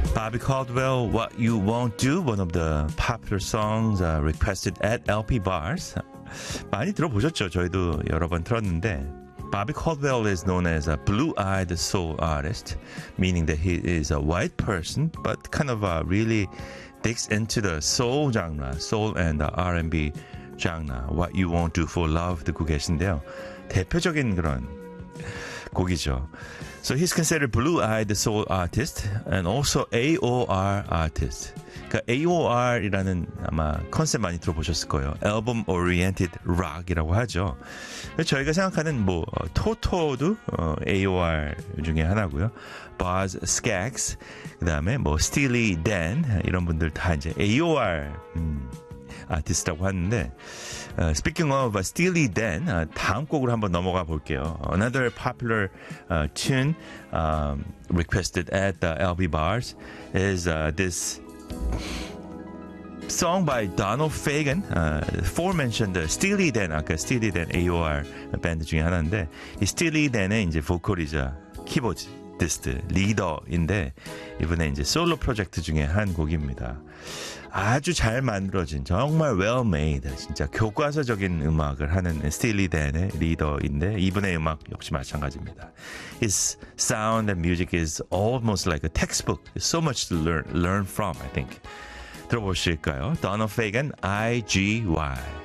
Bobby Caldwell, What You Won't Do, one of the popular songs requested at LP bars. 많이 들어보셨죠? 저희도 여러 번 들었는데 Bobby Caldwell is known as a blue-eyed soul artist, meaning that he is a white person, but kind of really digs into the soul genre, soul and R&B genre. What You Won't Do for Love 듣고 계신데요. 대표적인 그런 곡이죠. So he's considered blue-eyed soul artist and also AOR artist. 그러니까 AOR이라는 아마 컨셉 많이 들어보셨을 거예요. Album Oriented Rock이라고 하죠. 저희가 생각하는 뭐 토토도 AOR 중에 하나고요. Boz Scaggs, 그다음에 뭐 Steely Dan 이런 분들 다 이제 AOR 아티스트라고 하는데 Speaking of Steely Dan, 다음 곡으로 한번 넘어가 볼게요. Another popular tune requested at the LB bars is this song by Donald Fagen, aforementioned Steely Dan, 아까 Steely Dan AOR 밴드 중에 하나인데 이 Steely Dan의 이제 보컬이자 키보디스트 리더인데 이번에 이제 솔로 프로젝트 중에 한 곡입니다. 아주 잘 만들어진 정말 well made 진짜 교과서적인 음악을 하는 Steely Dan의 리더인데 이분의 음악 역시 마찬가지입니다. His sound and music is almost like a textbook. There's so much to learn from, I think. 들어보실까요? Donald Fagen, IGY.